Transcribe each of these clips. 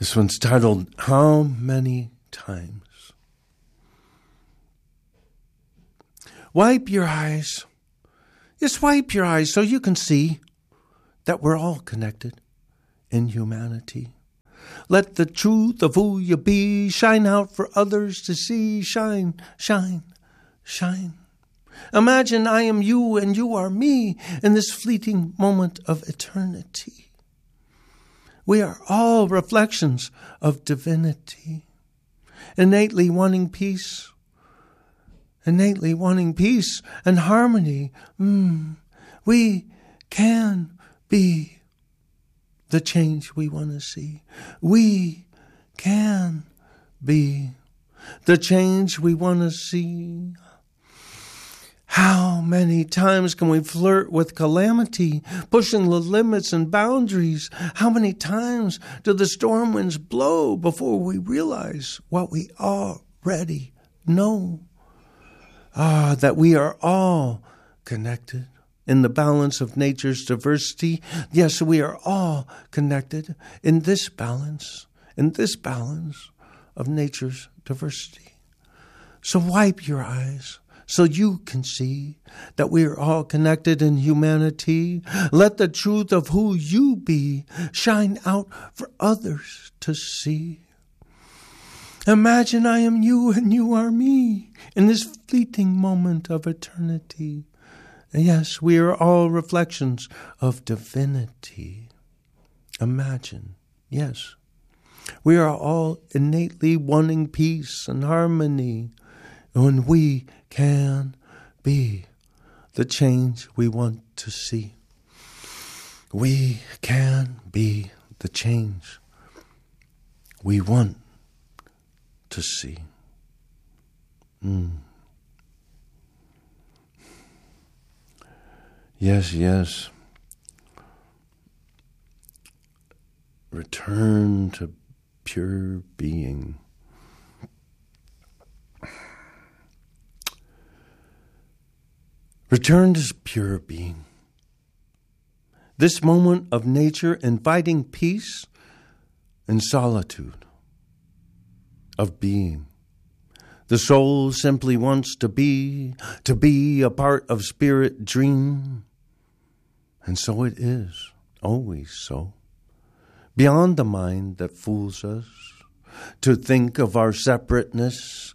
This one's titled, How Many Times? Wipe your eyes. Just wipe your eyes so you can see that we're all connected in humanity. Let the truth of who you be shine out for others to see. Shine, shine, shine. Imagine I am you and you are me in this fleeting moment of eternity. We are all reflections of divinity, innately wanting peace and harmony. We can be the change we want to see. We can be the change we want to see. How many times can we flirt with calamity, pushing the limits and boundaries? How many times do the storm winds blow before we realize what we already know? That we are all connected in the balance of nature's diversity. Yes, we are all connected in this balance of nature's diversity. So wipe your eyes so you can see that we are all connected in humanity. Let the truth of who you be shine out for others to see. Imagine I am you and you are me in this fleeting moment of eternity. Yes, we are all reflections of divinity. Imagine, yes, we are all innately wanting peace and harmony, and we can be the change we want to see. We can be the change we want to see. Yes, yes. Return to pure being. Return to pure being. This moment of nature inviting peace and solitude of being. The soul simply wants to be a part of spirit dream. And so it is, always so. Beyond the mind that fools us, to think of our separateness,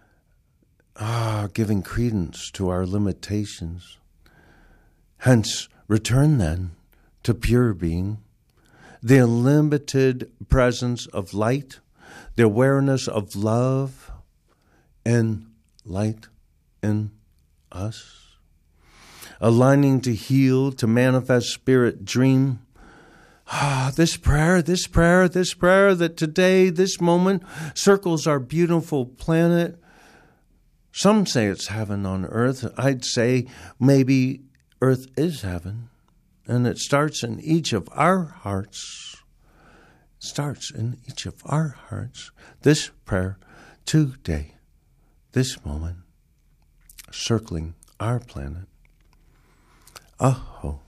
giving credence to our limitations. Hence, return then to pure being, the unlimited presence of light, the awareness of love and light in us, aligning to heal, to manifest spirit dream. This prayer that today, this moment, circles our beautiful planet. Some say it's heaven on earth. I'd say maybe earth is heaven. And it starts in each of our hearts. This prayer today, this moment, circling our planet. Aho.